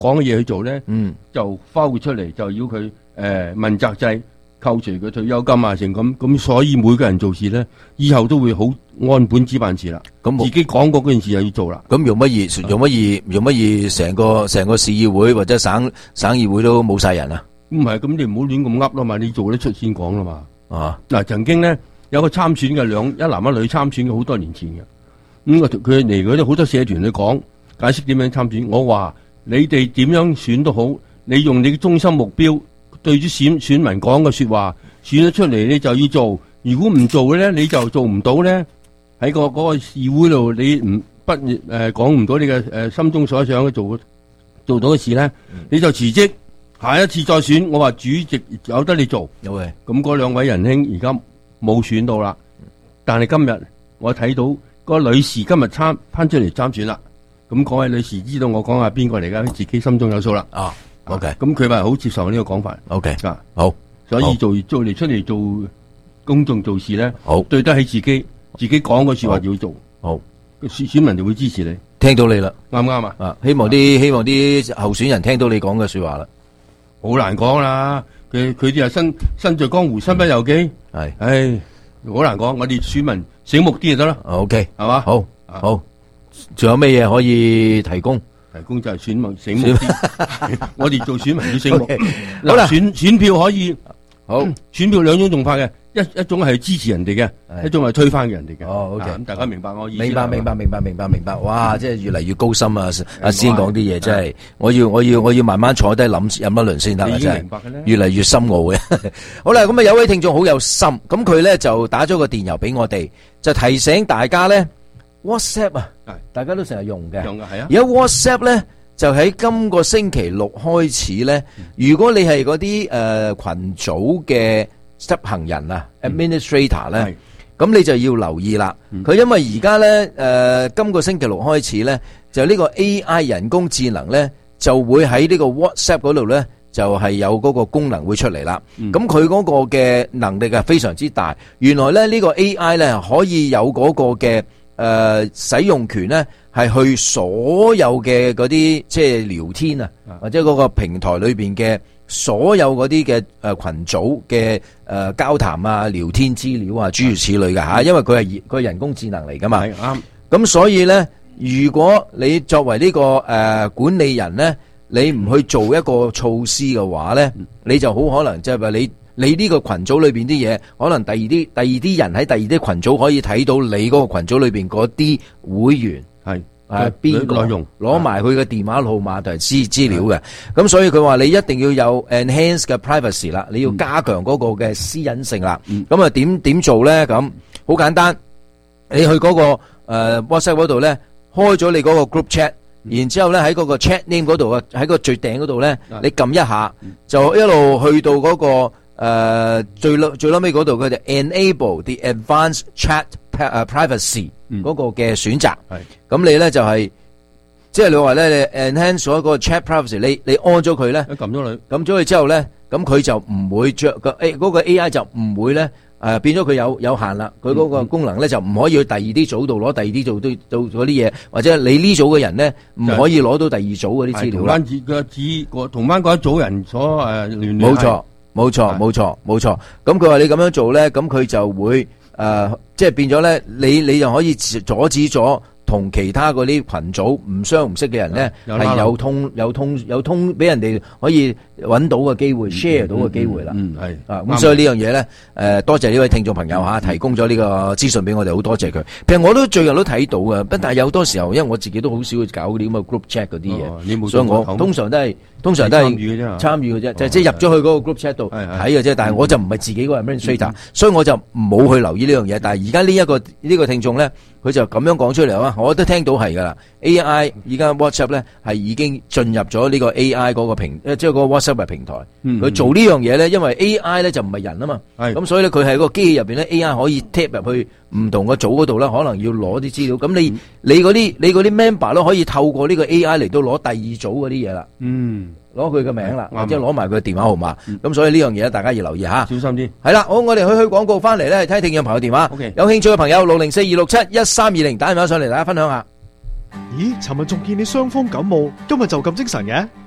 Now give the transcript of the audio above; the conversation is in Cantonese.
講嘅嘢去做咧，就發活出嚟，就要佢問責制扣除佢退休金啊，成咁，所以每個人做事咧，以後都會好按本子辦事啦。咁自己講過嗰件事就要做啦。 咁用乜嘢成個市議會或者省議會都冇晒人啊？ 唔係，咁你唔好亂咁噏啦嘛，你做得出先講啦嘛。嗱，曾經咧有個參選嘅一男一女參選嘅好多年前嘅，佢嚟嗰啲好多社團去講解釋點樣參選。我話你哋點樣選都好，你用你嘅中心目標對住選民講嘅說話，選咗出嚟你就要做。如果唔做嘅咧，你就做唔到咧。喺嗰個議會度，你講唔到你嘅心中所想嘅做到嘅事咧，你就辭職。下一次再選，我話主席有得你做。咁嗰兩位仁兄而家冇選到啦，但係今日我睇到個女士今日攀出嚟參選啦。咁嗰位女士知道我講係邊個嚟噶，自己心中有數啦。 OK， 咁佢咪好接受呢個講法。 OK，好， 所以做嚟出嚟做公眾做事咧，好對得起自己講嘅說話要做。好，選民就會支持你。 聽到你啦， 啱唔啱啊？ 希望啲候選人聽到你講嘅說話啦。 好難講啦，佢哋係身在江湖，身不由己。係，好難講。我哋選民醒目啲就得啦。 OK， 係嘛？ 好，仲有咩嘢可以提供？ 提供就係選民醒目啲。我哋做選民要醒目。 好啦， 選票可以好， 選票兩種做法嘅，一種係支持人哋嘅，一種係推翻人哋嘅。 OK， 咁大家明白我意思？ 明白。哇，即係越嚟越高深啊！阿師兄講啲嘢真係，我要慢慢坐低諗一輪先得啊！真係越嚟越深奧嘅。好啦，咁啊有位聽眾好有心，咁佢咧就打咗個電郵俾我哋，就提醒大家咧 WhatsApp 啊，大家都成日用嘅， 係啊。 而家 WhatsApp 咧就喺今個星期六開始咧，如果你係嗰啲群組嘅執行人啊 ，administrator 咧，咁你就要留意啦。佢因為而家咧，今個星期六開始咧，就呢個 AI 人工智能咧，就會喺呢個 WhatsApp 嗰度咧，就係有嗰個功能會出嚟啦。咁佢嗰個嘅能力係非常之大。原來咧呢個 AI 咧可以有嗰個嘅使用權咧，係去所有嘅嗰啲即係聊天啊，或者嗰個平台裏邊嘅。所有嗰啲嘅群組嘅交談啊、聊天資料啊，諸如此類嘅嚇，因為佢係人工智能嚟噶嘛。係啱。咁所以咧，如果你作為呢個管理人咧，你唔去做一個措施嘅話咧，你就好可能即係話你呢個群組裏邊啲嘢，可能第二啲人喺第二啲群組可以睇到你嗰個群組裏邊嗰啲會員係。邊個內容攞埋佢嘅電話號碼同埋資料嘅，咁所以佢話你一定要有 enhance 嘅 privacy 啦，你要加強嗰個嘅私隱性啦。咁啊點做咧？咁好簡單，你去嗰個WhatsApp 嗰度咧，開咗你嗰個 group chat，然之後咧喺嗰個 chat name 嗰度啊，喺個最頂嗰度咧，你撳一下就一路去到嗰個最撈尾嗰度，佢就 enable the advanced chat privacy。嗰個嘅選擇，咁你咧就係，即係你話咧，你 enhance 咗個 chat privacy，你按咗佢咧，撳咗佢之後咧，咁佢就唔會嗰個 AI 就唔會咧，變咗佢有限啦，佢嗰個功能咧就唔可以去第二啲組度攞第二啲組到嗰啲嘢，或者你呢組嘅人咧唔可以攞到第二組嗰啲資料啦。同翻嗰一組人所聯繫。冇錯。咁佢話你咁樣做咧，咁佢就會。即係變咗咧，你就可以阻止咗同其他嗰啲群組唔相唔識嘅人咧，係有通俾人哋可以揾到嘅機會 ，share 到嘅機會啦。係咁所以呢樣嘢咧，多謝呢位聽眾朋友吓，提供咗呢個資訊俾我哋，好多謝佢。其實我都最近都睇到嘅，不但係有好多時候，因為我自己都好少去搞啲咁嘅 group chat 嗰啲嘢，所以我通常都係參與嘅啫，即係入咗去嗰個 group chat 度睇嘅啫。但係我就唔係自己個 administrator，所以我就冇去留意呢樣嘢。但係而家呢個聽眾咧，佢就咁樣講出嚟啊！我都聽到係噶啦 ，AI 而家 WhatsApp 咧係已經進入咗呢個 AI 嗰個即係嗰個 WhatsApp 嘅平台。佢做呢樣嘢咧，因為 AI 咧就唔係人啊嘛，咁所以咧佢喺個機器入邊咧 AI 可以 tap 入去唔同個組嗰度咧，可能要攞啲資料。咁你嗰啲 member 都可以透過呢個 AI 嚟到攞第二組嗰啲嘢啦。攞佢嘅名啦，即係攞埋佢嘅電話號碼。咁所以呢樣嘢大家要留意吓，小心啲。係啦，好，我哋去廣告翻嚟咧，睇聽眾朋友電話。有興趣嘅朋友604-267-1320打電話上嚟，大家分享下。 咦，尋日仲見你傷風感冒，今日就咁精神嘅？